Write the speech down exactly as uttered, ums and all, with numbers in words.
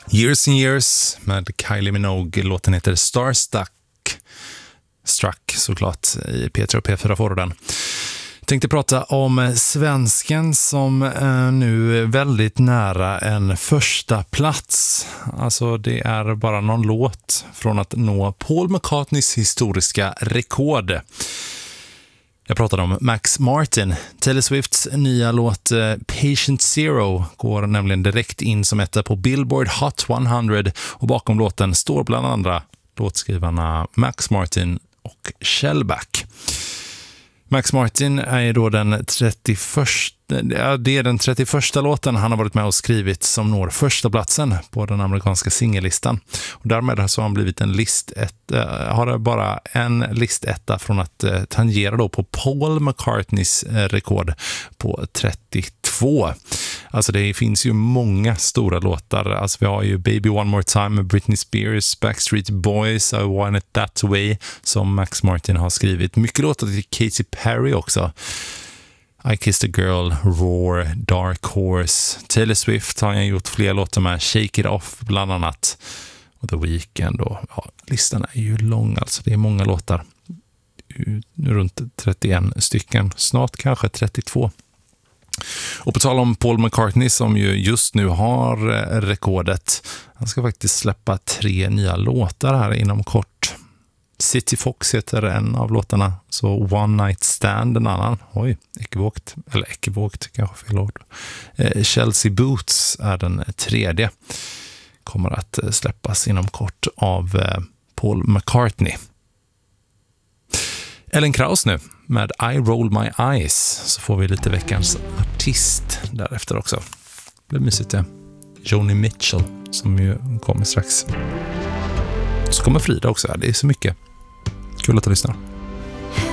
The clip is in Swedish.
Years and Years med Kylie Minogue. Låten heter Starstruck. Struck såklart i P tre och P fyra-förorden. Tänkte prata om svensken som är nu väldigt nära en första plats. Alltså det är bara någon låt från att nå Paul McCartneys historiska rekord. Jag pratade om Max Martin. Taylor Swifts nya låt Patient Zero går nämligen direkt in som etta på Billboard Hot hundra, och bakom låten står bland andra låtskrivarna Max Martin och Shellback. Max Martin är då den trettioförsta, ja, det är den trettioförsta låten han har varit med och skrivit som når första platsen på den amerikanska singellistan. Och därmed så har han blivit en list ett, äh, har bara en listetta från att äh, tangera då på Paul McCartneys äh, rekord på trettiotvå. Alltså det finns ju många stora låtar. Alltså vi har ju Baby One More Time med Britney Spears, Backstreet Boys, I Want It That Way som Max Martin har skrivit. Mycket låtar till Katy Perry också. I Kissed a Girl, Roar, Dark Horse. Taylor Swift har jag gjort fler låtar med, Shake It Off bland annat. Och The Weeknd. Och, ja, listan är ju lång, alltså det är många låtar. Runt trettioen stycken, snart kanske trettiotvå. Och på tal om Paul McCartney som ju just nu har rekordet. Han ska faktiskt släppa tre nya låtar här inom kort. City Fox heter en av låtarna, så One Night Stand en annan. Oj, ekivokt, eller ekivokt kanske fel ord. Eh, Chelsea Boots är den tredje. Kommer att släppas inom kort av eh, Paul McCartney. Ellen Krauss nu med I Roll My Eyes, så får vi lite veckans artist därefter också. Det blir mysigt det. Joni Mitchell som ju kommer strax. Så kommer Frida också, det är så mycket. Kul att du lyssnar.